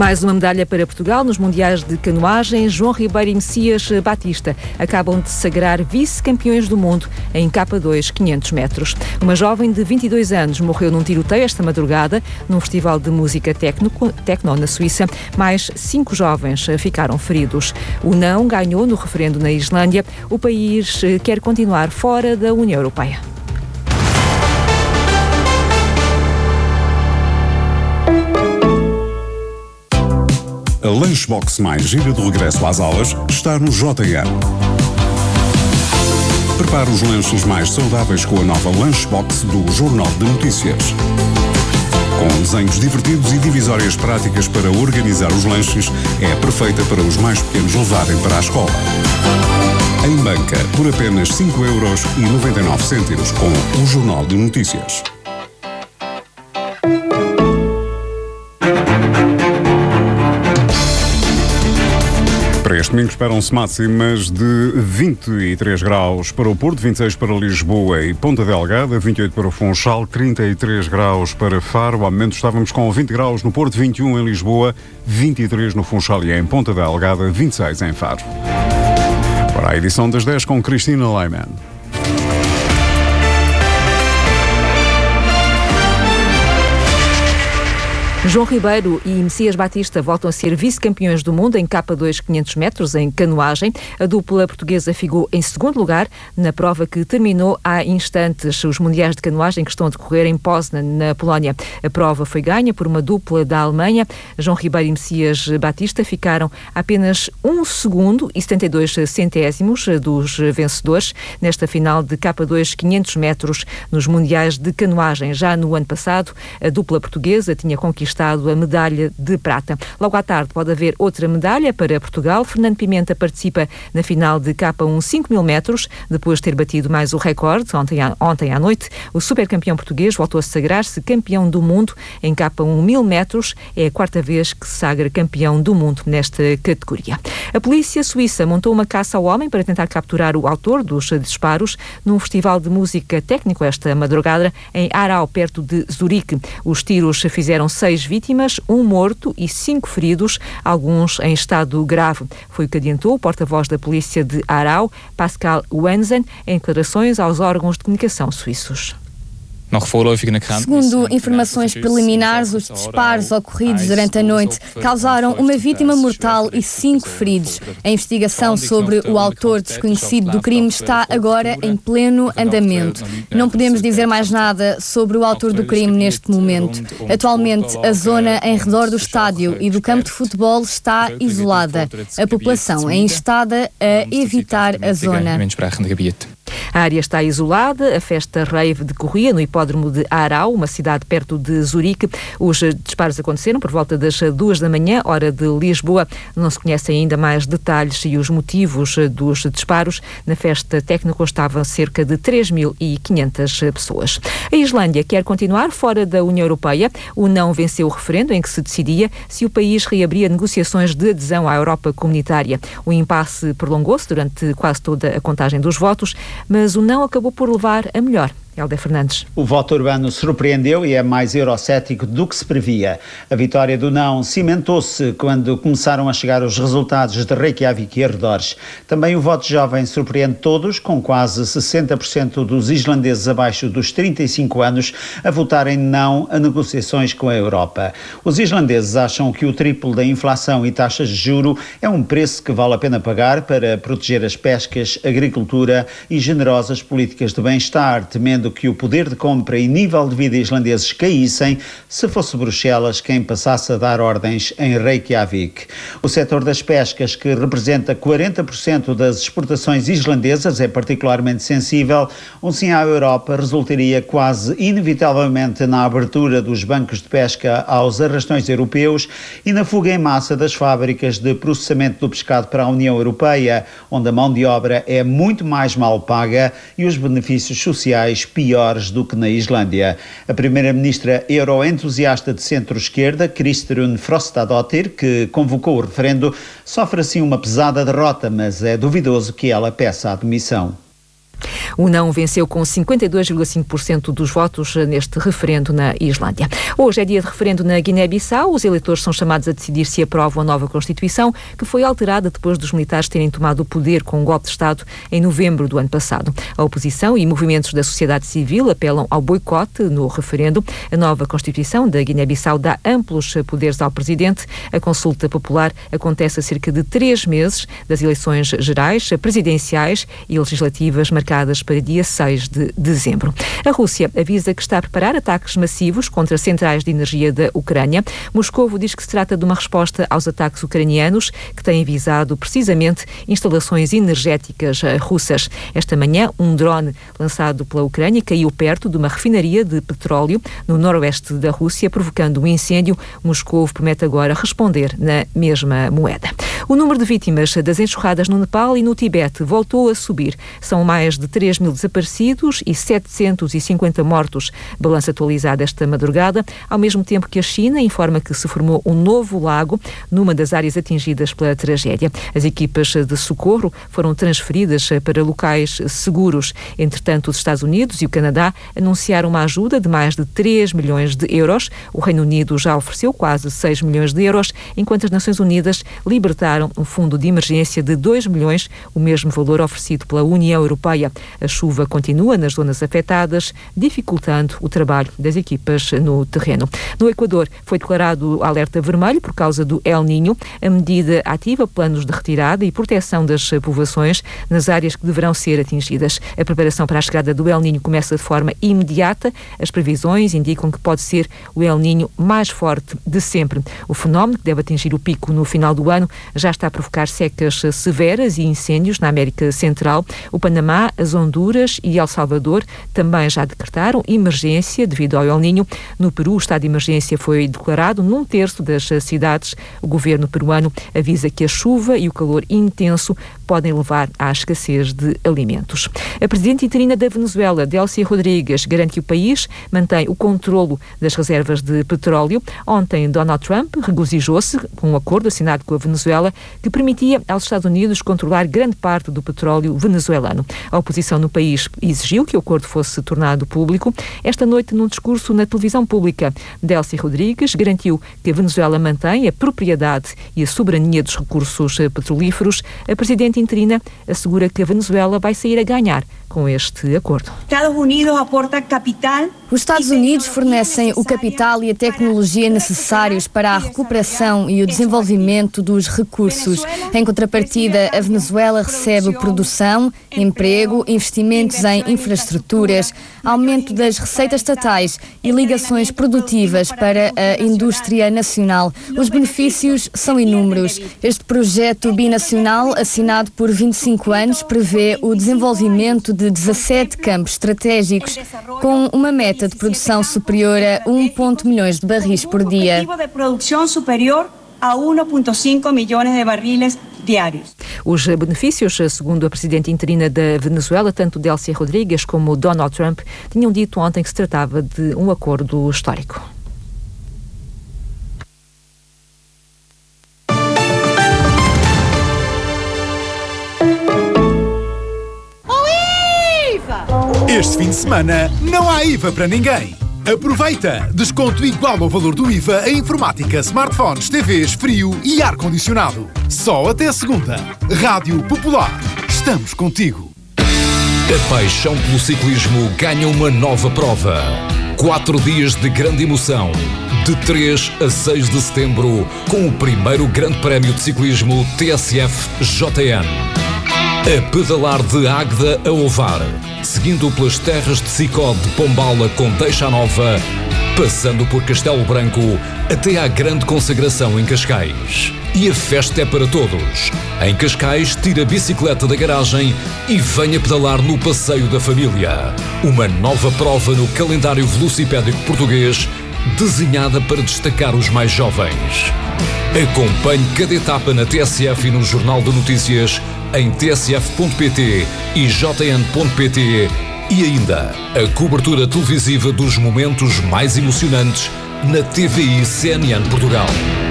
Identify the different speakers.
Speaker 1: Mais uma medalha para Portugal nos Mundiais de Canoagem. João Ribeiro e Messias Batista acabam de sagrar vice-campeões do mundo em K2 500 metros. Uma jovem de 22 anos morreu num tiroteio esta madrugada num festival de música techno na Suíça. Mais 5 jovens ficaram feridos. O não ganhou no referendo na Islândia. O país quer continuar fora da União Europeia.
Speaker 2: A Lunchbox mais gira de regresso às aulas está no JN. Prepare os lanches mais saudáveis com a nova Lunchbox do Jornal de Notícias. Com desenhos divertidos e divisórias práticas para organizar os lanches, é perfeita para os mais pequenos levarem para a escola. Em banca, por apenas 5,99€ com o Jornal de Notícias. Para este domingo esperam-se máximas de 23 graus para o Porto, 26 para Lisboa e Ponta Delgada, 28 para o Funchal, 33 graus para Faro. Há momento estávamos com 20 graus no Porto, 21 em Lisboa, 23 no Funchal e em Ponta Delgada, 26 em Faro. Para a edição das 10 com Cristina Lehmann.
Speaker 1: João Ribeiro e Messias Batista voltam a ser vice-campeões do mundo em K2 500 metros em canoagem. A dupla portuguesa ficou em segundo lugar na prova que terminou há instantes. Os mundiais de canoagem que estão a decorrer em Poznan, na Polónia. A prova foi ganha por uma dupla da Alemanha. João Ribeiro e Messias Batista ficaram a apenas 1 segundo e 72 centésimos dos vencedores nesta final de K2 500 metros nos mundiais de canoagem. Já no ano passado, a dupla portuguesa tinha conquistado a medalha de prata. Logo à tarde pode haver outra medalha para Portugal. Fernando Pimenta participa na final de K1 5.000 metros, depois de ter batido mais o recorde ontem à noite. O supercampeão português voltou a sagrar-se campeão do mundo em K1 1.000 metros. É a 4ª vez que se sagra campeão do mundo nesta categoria. A polícia suíça montou uma caça ao homem para tentar capturar o autor dos disparos num festival de música técnico esta madrugada em Aarau, perto de Zurique. Os tiros fizeram 6 vítimas, 1 morto e 5 feridos, alguns em estado grave. Foi o que adiantou o porta-voz da polícia de Aarau, Pascal Wenzen, em declarações aos órgãos de comunicação suíços.
Speaker 3: Segundo informações preliminares, os disparos ocorridos durante a noite causaram uma vítima mortal e 5 feridos. A investigação sobre o autor desconhecido do crime está agora em pleno andamento. Não podemos dizer mais nada sobre o autor do crime neste momento. Atualmente, a zona em redor do estádio e do campo de futebol está isolada. A população é instada a evitar a zona.
Speaker 1: A área está isolada. A festa rave decorria no hipódromo de Aarau, uma cidade perto de Zurique. Os disparos aconteceram por volta das 2 da manhã, hora de Lisboa. Não se conhecem ainda mais detalhes e os motivos dos disparos. Na festa técnica estavam cerca de 3.500 pessoas. A Islândia quer continuar fora da União Europeia. O não venceu o referendo em que se decidia se o país reabria negociações de adesão à Europa comunitária. O impasse prolongou-se durante quase toda a contagem dos votos, mas o não acabou por levar a melhor. Helder Fernandes.
Speaker 4: O voto urbano surpreendeu e é mais eurocético do que se previa. A vitória do não cimentou-se quando começaram a chegar os resultados de Reykjavik e arredores. Também o voto jovem surpreende todos, com quase 60% dos islandeses abaixo dos 35 anos a votarem não a negociações com a Europa. Os islandeses acham que o triplo da inflação e taxas de juro é um preço que vale a pena pagar para proteger as pescas, agricultura e generosas políticas de bem-estar, temendo que o poder de compra e nível de vida islandeses caíssem se fosse Bruxelas quem passasse a dar ordens em Reykjavik. O setor das pescas, que representa 40% das exportações islandesas, é particularmente sensível. Um sim à Europa resultaria quase inevitavelmente na abertura dos bancos de pesca aos arrastões europeus e na fuga em massa das fábricas de processamento do pescado para a União Europeia, onde a mão de obra é muito mais mal paga e os benefícios sociais piores do que na Islândia. A primeira-ministra euroentusiasta de centro-esquerda, Kristrún Frostadóttir, que convocou o referendo, sofre assim uma pesada derrota, mas é duvidoso que ela peça a admissão.
Speaker 1: O não venceu com 52,5% dos votos neste referendo na Islândia. Hoje é dia de referendo na Guiné-Bissau. Os eleitores são chamados a decidir se aprovam a nova Constituição, que foi alterada depois dos militares terem tomado o poder com um golpe de Estado em novembro do ano passado. A oposição e movimentos da sociedade civil apelam ao boicote no referendo. A nova Constituição da Guiné-Bissau dá amplos poderes ao presidente. A consulta popular acontece a cerca de 3 meses das eleições gerais, presidenciais e legislativas marcadas para dia 6 de dezembro. A Rússia avisa que está a preparar ataques massivos contra centrais de energia da Ucrânia. Moscovo diz que se trata de uma resposta aos ataques ucranianos que têm visado precisamente instalações energéticas russas. Esta manhã, um drone lançado pela Ucrânia caiu perto de uma refinaria de petróleo no noroeste da Rússia, provocando um incêndio. Moscovo promete agora responder na mesma moeda. O número de vítimas das enxurradas no Nepal e no Tibete voltou a subir. São mais de 3.000 desaparecidos e 750 mortos. Balança atualizada esta madrugada, ao mesmo tempo que a China informa que se formou um novo lago numa das áreas atingidas pela tragédia. As equipas de socorro foram transferidas para locais seguros. Entretanto, os Estados Unidos e o Canadá anunciaram uma ajuda de mais de 3 milhões de euros. O Reino Unido já ofereceu quase 6 milhões de euros, enquanto as Nações Unidas libertaram um fundo de emergência de 2 milhões, o mesmo valor oferecido pela União Europeia. A chuva continua nas zonas afetadas, dificultando o trabalho das equipas no terreno. No Equador foi declarado alerta vermelho por causa do El Niño. A medida ativa planos de retirada e proteção das povoações nas áreas que deverão ser atingidas. A preparação para a chegada do El Niño começa de forma imediata. As previsões indicam que pode ser o El Niño mais forte de sempre. O fenómeno, que deve atingir o pico no final do ano, já está a provocar secas severas e incêndios na América Central. O Panamá, as Honduras e El Salvador também já decretaram emergência devido ao El Niño. No Peru, o estado de emergência foi declarado num terço das cidades. O governo peruano avisa que a chuva e o calor intenso podem levar à escassez de alimentos. A presidente interina da Venezuela, Delcy Rodrigues, garante que o país mantém o controlo das reservas de petróleo. Ontem, Donald Trump regozijou-se com um acordo assinado com a Venezuela que permitia aos Estados Unidos controlar grande parte do petróleo venezuelano. A oposição no país exigiu que o acordo fosse tornado público. Esta noite, num discurso na televisão pública, Delcy Rodrigues garantiu que a Venezuela mantém a propriedade e a soberania dos recursos petrolíferos. A presidente interina assegura que a Venezuela vai sair a ganhar com este acordo.
Speaker 3: Os Estados Unidos fornecem o capital e a tecnologia necessários para a recuperação e o desenvolvimento dos recursos. Em contrapartida, a Venezuela recebe produção, emprego, investimentos em infraestruturas, aumento das receitas estatais e ligações produtivas para a indústria nacional. Os benefícios são inúmeros. Este projeto binacional, assinado por 25 anos, prevê o desenvolvimento de 17 campos estratégicos, com uma meta de produção superior a 1,1 milhões de barris por dia.
Speaker 1: Os benefícios, segundo a presidente interina da Venezuela, tanto Delcy Rodrigues como Donald Trump, tinham dito ontem que se tratava de um acordo histórico.
Speaker 5: Este fim de semana não há IVA para ninguém. Aproveita! Desconto igual ao valor do IVA em informática, smartphones, TVs, frio e ar-condicionado. Só até segunda. Rádio Popular. Estamos contigo.
Speaker 6: A paixão pelo ciclismo ganha uma nova prova. 4 dias de grande emoção. De 3 a 6 de setembro, com o primeiro Grande Prémio de Ciclismo TSF JN. A pedalar de Águeda a Ovar, seguindo pelas terras de Sicó de Pombala com Deixa Nova, passando por Castelo Branco até à grande consagração em Cascais. E a festa é para todos. Em Cascais, tira a bicicleta da garagem e venha pedalar no Passeio da Família. Uma nova prova no calendário velocipédico português, desenhada para destacar os mais jovens. Acompanhe cada etapa na TSF e no Jornal de Notícias, em tsf.pt e jn.pt, e ainda a cobertura televisiva dos momentos mais emocionantes na TVI CNN Portugal.